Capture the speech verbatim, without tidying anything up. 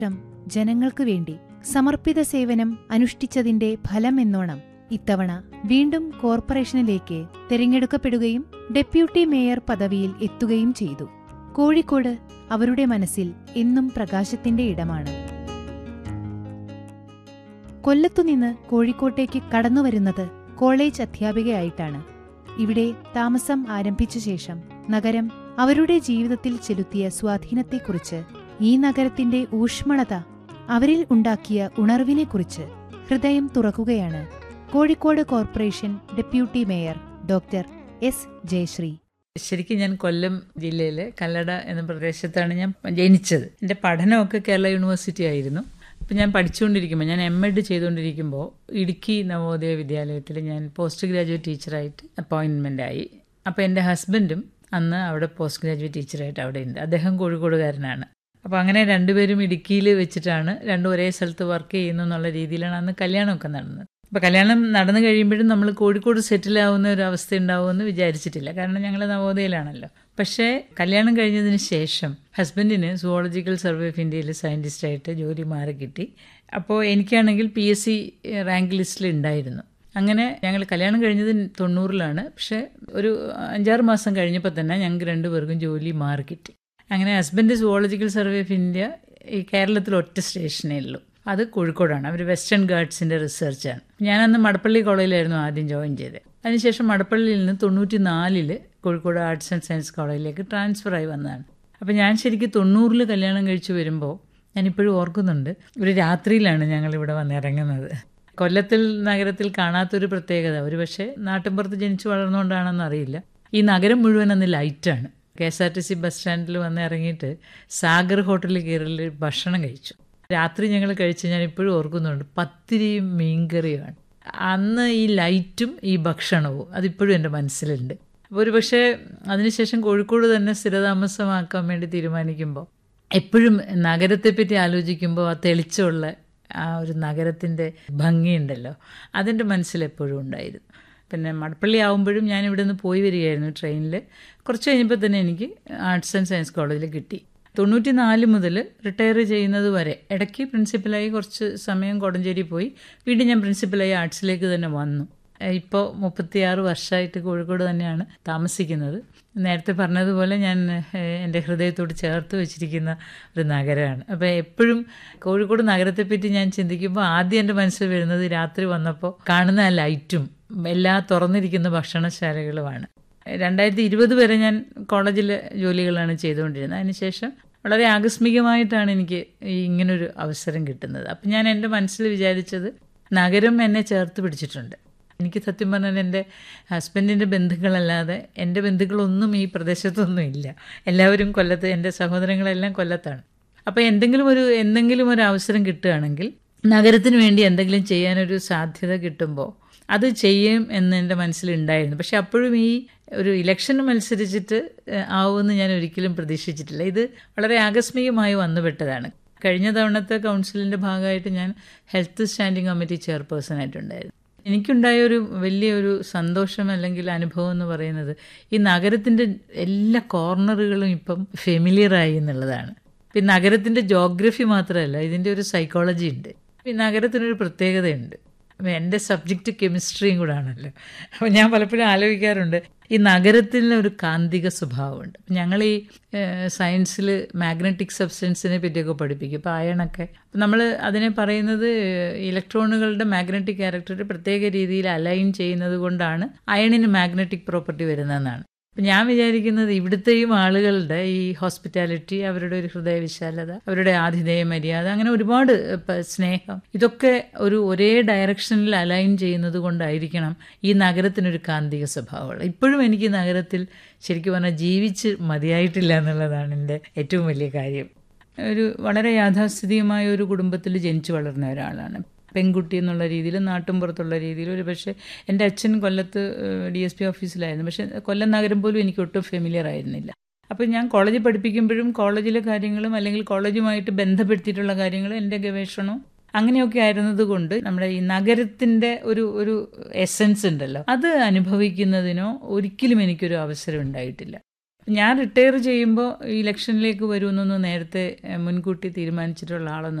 വർഷം ജനങ്ങൾക്കു വേണ്ടി സമർപ്പിത സേവനം അനുഷ്ഠിച്ചതിന്റെ ഫലമെന്നോണം ഇത്തവണ വീണ്ടും കോർപ്പറേഷനിലേക്ക് തിരഞ്ഞെടുക്കപ്പെടുകയും ഡെപ്യൂട്ടി മേയർ പദവിയിൽ എത്തുകയും ചെയ്തു. കോഴിക്കോട് അവരുടെ മനസ്സിൽ എന്നും പ്രകാശത്തിന്റെ ഇടമാണ്. കൊല്ലത്തുനിന്ന് കോഴിക്കോട്ടേക്ക് കടന്നുവരുന്നത് കോളേജ് അധ്യാപികയായിട്ടാണ്. ഇവിടെ താമസം ആരംഭിച്ച ശേഷം നഗരം അവരുടെ ജീവിതത്തിൽ ചെലുത്തിയ സ്വാധീനത്തെക്കുറിച്ച്, ഈ നഗരത്തിന്റെ ഊഷ്മളത അവരിൽ ഉണ്ടാക്കിയ ഉണർവിനെക്കുറിച്ച് ഹൃദയം തുറക്കുകയാണ് Kozhikode corporation deputy mayor doctor S Jayashree. ശരിക്കും ഞാൻ കൊല്ലം ജില്ലയിലെ കല്ലട എന്ന പ്രദേശത്താണ് ഞാൻ ജനിച്ചത്. എൻ്റെ പഠനമൊക്കെ കേരള യൂണിവേഴ്സിറ്റി ആയിരുന്നു. അപ്പം ഞാൻ പഠിച്ചുകൊണ്ടിരിക്കുമ്പോൾ, ഞാൻ എം എഡ് ചെയ്തുകൊണ്ടിരിക്കുമ്പോൾ ഇടുക്കി നവോദയ വിദ്യാലയത്തിൽ ഞാൻ പോസ്റ്റ് ഗ്രാജുവേറ്റ് ടീച്ചറായിട്ട് അപ്പോയിൻമെൻ്റ് ആയി. അപ്പോൾ എൻ്റെ ഹസ്ബൻഡും അന്ന് അവിടെ പോസ്റ്റ് ഗ്രാജുവേറ്റ് ടീച്ചറായിട്ട് അവിടെ ഉണ്ട്. അദ്ദേഹം കോഴിക്കോടുകാരനാണ്. അപ്പോൾ അങ്ങനെ രണ്ടുപേരും ഇടുക്കിയിൽ വെച്ചിട്ടാണ് രണ്ടും ഒരേ സ്ഥലത്ത് വർക്ക് ചെയ്യുന്നു എന്നുള്ള രീതിയിലാണ് അന്ന് കല്യാണമൊക്കെ നടന്നത്. അപ്പോൾ കല്യാണം നടന്നു കഴിയുമ്പോഴും നമ്മൾ കോഴിക്കോട് സെറ്റിലാവുന്ന ഒരു അവസ്ഥ ഉണ്ടാവുമെന്ന് വിചാരിച്ചിട്ടില്ല. കാരണം ഞങ്ങൾ നവോദയയിലാണല്ലോ. പക്ഷേ കല്യാണം കഴിഞ്ഞതിന് ശേഷം ഹസ്ബൻഡിന് സുവോളജിക്കൽ സർവേ ഓഫ് ഇന്ത്യയിൽ സയൻറ്റിസ്റ്റായിട്ട് ജോലി മാറി കിട്ടി. അപ്പോൾ എനിക്കാണെങ്കിൽ പി എസ് സി റാങ്ക് ലിസ്റ്റിൽ ഉണ്ടായിരുന്നു. അങ്ങനെ ഞങ്ങൾ കല്യാണം കഴിഞ്ഞത് തൊണ്ണൂറിലാണ്. പക്ഷേ ഒരു അഞ്ചാറ് മാസം കഴിഞ്ഞപ്പോൾ തന്നെ ഞങ്ങൾക്ക് രണ്ടുപേർക്കും ജോലി മാറി കിട്ടി. അങ്ങനെ husband zoological survey of India ഈ കേരളത്തിൽ ഒറ്റ സ്റ്റേഷനേ ഉള്ളൂ. അത് കോഴിക്കോടാണ്. അവർ വെസ്റ്റേൺ ഗാർഡ്സിൻ്റെ റിസർച്ചാണ്. ഞാനന്ന് മടപ്പള്ളി കോളേജിലായിരുന്നു ആദ്യം ജോയിൻ ചെയ്തത്. അതിനുശേഷം മടപ്പള്ളിയിൽ നിന്ന് തൊണ്ണൂറ്റി നാലില് കോഴിക്കോട് ആർട്സ് ആൻഡ് സയൻസ് കോളേജിലേക്ക് ട്രാൻസ്ഫർ ആയി വന്നതാണ്. അപ്പോൾ ഞാൻ ശരിക്കും തൊണ്ണൂറിൽ കല്യാണം കഴിച്ചു വരുമ്പോൾ ഞാനിപ്പോഴും ഓർക്കുന്നുണ്ട്, ഒരു രാത്രിയിലാണ് ഞങ്ങളിവിടെ വന്നിറങ്ങുന്നത്. കൊല്ലത്തിൽ നഗരത്തിൽ കാണാത്തൊരു പ്രത്യേകത, ഒരു പക്ഷേ നാട്ടിൻപുറത്ത് ജനിച്ചു വളർന്നുകൊണ്ടാണെന്ന് അറിയില്ല, ഈ നഗരം മുഴുവൻ അന്ന് ലൈറ്റാണ്. K S R T C bus സ്റ്റാൻഡിൽ വന്ന് ഇറങ്ങിയിട്ട് സാഗർ ഹോട്ടലിൽ കയറി ഭക്ഷണം കഴിച്ചു. രാത്രി ഞങ്ങൾ കഴിച്ച് ഞാൻ ഇപ്പോഴും ഓർക്കുന്നുണ്ട്, പത്തിരിയും മീൻകറിയുമാണ്. അന്ന് ഈ ലൈറ്റും ഈ ഭക്ഷണവും അതിപ്പോഴും എൻ്റെ മനസ്സിലുണ്ട്. അപ്പോൾ ഒരു പക്ഷേ അതിനുശേഷം കോഴിക്കോട് തന്നെ സ്ഥിരതാമസമാക്കാൻ വേണ്ടി തീരുമാനിക്കുമ്പോൾ എപ്പോഴും നഗരത്തെപ്പറ്റി ആലോചിക്കുമ്പോൾ ആ തെളിച്ചമുള്ള ആ ഒരു നഗരത്തിൻ്റെ ഭംഗിയുണ്ടല്ലോ, അതെൻ്റെ മനസ്സിലെപ്പോഴും ഉണ്ടായിരുന്നു. പിന്നെ മടപ്പള്ളി ആകുമ്പോഴും ഞാൻ ഇവിടെ നിന്ന് പോയി വരികയായിരുന്നു ട്രെയിനിൽ. കുറച്ച് കഴിഞ്ഞപ്പോൾ തന്നെ എനിക്ക് ആർട്സ് ആൻഡ് സയൻസ് കോളേജിൽ കിട്ടി. തൊണ്ണൂറ്റി നാല് മുതൽ റിട്ടയർ ചെയ്യുന്നത് വരെ ഇടയ്ക്ക് പ്രിൻസിപ്പലായി കുറച്ച് സമയം കോടഞ്ചേരി പോയി, വീണ്ടും ഞാൻ പ്രിൻസിപ്പലായി ആർട്സിലേക്ക് തന്നെ വന്നു. ഇപ്പോൾ മുപ്പത്തിയാറ് വർഷമായിട്ട് കോഴിക്കോട് തന്നെയാണ് താമസിക്കുന്നത്. നേരത്തെ പറഞ്ഞതുപോലെ ഞാൻ എൻ്റെ ഹൃദയത്തോട് ചേർത്ത് വെച്ചിരിക്കുന്ന ഒരു നഗരമാണ്. അപ്പോൾ എപ്പോഴും കോഴിക്കോട് നഗരത്തെപ്പറ്റി ഞാൻ ചിന്തിക്കുമ്പോൾ ആദ്യം എൻ്റെ മനസ്സിൽ വരുന്നത് രാത്രി വന്നപ്പോൾ കാണുന്ന ആ ലൈറ്റും എല്ലാ തുറന്നിരിക്കുന്ന ഭക്ഷണശാലകളുമാണ്. രണ്ടായിരത്തി ഇരുപത് വരെ ഞാൻ കോളേജിൽ ജോലികളാണ് ചെയ്തുകൊണ്ടിരുന്നത്. അതിനുശേഷം വളരെ ആകസ്മികമായിട്ടാണ് എനിക്ക് ഇങ്ങനൊരു അവസരം കിട്ടുന്നത്. അപ്പം ഞാൻ എൻ്റെ മനസ്സിൽ വിചാരിച്ചത്, നഗരം എന്നെ ചേർത്ത് പിടിച്ചിട്ടുണ്ട്. എനിക്ക് സത്യം പറഞ്ഞാൽ എൻ്റെ ഹസ്ബൻഡിൻ്റെ ബന്ധുക്കളല്ലാതെ എൻ്റെ ബന്ധുക്കളൊന്നും ഈ പ്രദേശത്തൊന്നും ഇല്ല. എല്ലാവരും കൊല്ലത്ത്, എൻ്റെ സഹോദരങ്ങളെല്ലാം കൊല്ലത്താണ്. അപ്പോൾ എന്തെങ്കിലും ഒരു എന്തെങ്കിലും ഒരു അവസരം കിട്ടുകയാണെങ്കിൽ, നഗരത്തിന് വേണ്ടി എന്തെങ്കിലും ചെയ്യാനൊരു സാധ്യത കിട്ടുമ്പോൾ അത് ചെയ്യും എന്ന് എൻ്റെ മനസ്സിലുണ്ടായിരുന്നു. പക്ഷെ അപ്പോഴും ഈ ഒരു ഇലക്ഷന് മത്സരിച്ചിട്ട് ആവുമെന്ന് ഞാൻ ഒരിക്കലും പ്രതീക്ഷിച്ചിട്ടില്ല. ഇത് വളരെ ആകസ്മികമായി വന്നുപെട്ടതാണ്. കഴിഞ്ഞ തവണത്തെ കൗൺസിലിൻ്റെ ഭാഗമായിട്ട് ഞാൻ ഹെൽത്ത് സ്റ്റാൻഡിംഗ് കമ്മിറ്റി ചെയർപേഴ്സണായിട്ടുണ്ടായിരുന്നു. എനിക്കുണ്ടായ ഒരു വലിയൊരു സന്തോഷം അല്ലെങ്കിൽ അനുഭവം എന്ന് പറയുന്നത്, ഈ നഗരത്തിൻ്റെ എല്ലാ കോർണറുകളും ഇപ്പം ഫെമിലിയറായി എന്നുള്ളതാണ്. ഈ നഗരത്തിൻ്റെ ജോഗ്രഫി മാത്രമല്ല, ഇതിൻ്റെ ഒരു സൈക്കോളജി ഉണ്ട്. ഈ നഗരത്തിനൊരു പ്രത്യേകതയുണ്ട്. എൻ്റെ സബ്ജക്റ്റ് കെമിസ്ട്രിയും കൂടെ ആണല്ലോ. അപ്പോൾ ഞാൻ പലപ്പോഴും ആലോചിക്കാറുണ്ട്, ഈ നഗരത്തിന് ഒരു കാന്തിക സ്വഭാവമുണ്ട്. ഞങ്ങൾ ഈ സയൻസിൽ മാഗ്നറ്റിക് സബ്സ്റ്റൻസിനെ പറ്റിയൊക്കെ പഠിപ്പിക്കും. ഇപ്പോൾ അയണൊക്കെ നമ്മൾ അതിനെ പറയുന്നത് ഇലക്ട്രോണുകളുടെ മാഗ്നറ്റിക് ക്യാരക്ടർ പ്രത്യേക രീതിയിൽ അലൈൻ ചെയ്യുന്നത് കൊണ്ടാണ് അയണിന് മാഗ്നറ്റിക് പ്രോപ്പർട്ടി വരുന്നതെന്നാണ്. അപ്പം ഞാൻ വിചാരിക്കുന്നത്, ഇവിടുത്തെയും ആളുകളുടെ ഈ ഹോസ്പിറ്റാലിറ്റി, അവരുടെ ഒരു ഹൃദയവിശാലത, അവരുടെ ആതിഥേയ മര്യാദ, അങ്ങനെ ഒരുപാട് സ്നേഹം, ഇതൊക്കെ ഒരു ഒരേ ഡയറക്ഷനിൽ അലൈൻ ചെയ്യുന്നത് കൊണ്ടായിരിക്കണം ഈ നഗരത്തിനൊരു കാന്തിക സ്വഭാവമുള്ളത്. ഇപ്പോഴും എനിക്ക് നഗരത്തിൽ ശരിക്കും പറഞ്ഞാൽ ജീവിച്ച് മതിയായിട്ടില്ല എന്നുള്ളതാണ് എൻ്റെ ഏറ്റവും വലിയ കാര്യം. ഒരു വളരെ യാഥാസ്ഥിതികമായ ഒരു കുടുംബത്തിൽ ജനിച്ചു വളർന്ന ഒരാളാണ്. പെൺകുട്ടി എന്നുള്ള രീതിയിൽ, നാട്ടുംപുറത്തുള്ള രീതിയിൽ. ഒരു പക്ഷേ എൻ്റെ അച്ഛൻ കൊല്ലത്ത് ഡി എസ് പി ഓഫീസിലായിരുന്നു. പക്ഷേ കൊല്ലം നഗരം പോലും എനിക്ക് ഒട്ടും ഫെമിലിയർ ആയിരുന്നില്ല. അപ്പോൾ ഞാൻ കോളേജിൽ പഠിപ്പിക്കുമ്പോഴും കോളേജിലെ കാര്യങ്ങളും അല്ലെങ്കിൽ കോളേജുമായിട്ട് ബന്ധപ്പെടുത്തിയിട്ടുള്ള കാര്യങ്ങളും എൻ്റെ ഗവേഷണവും അങ്ങനെയൊക്കെ ആയിരുന്നത് കൊണ്ട് നമ്മുടെ ഈ നഗരത്തിൻ്റെ ഒരു ഒരു എസൻസ് ഉണ്ടല്ലോ, അത് അനുഭവിക്കുന്നതിനോ ഒരിക്കലും എനിക്കൊരു അവസരം ഉണ്ടായിട്ടില്ല. ഞാൻ റിട്ടയർ ചെയ്യുമ്പോൾ ഇലക്ഷനിലേക്ക് വരുമെന്നൊന്നും നേരത്തെ ഏഹ്, മുൻകൂട്ടി തീരുമാനിച്ചിട്ടുള്ള ആളൊന്നും